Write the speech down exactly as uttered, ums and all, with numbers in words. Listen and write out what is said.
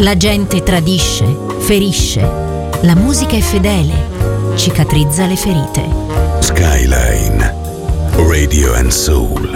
La gente tradisce, ferisce. La musica è fedele, cicatrizza le ferite. Skyline, Radio and Soul.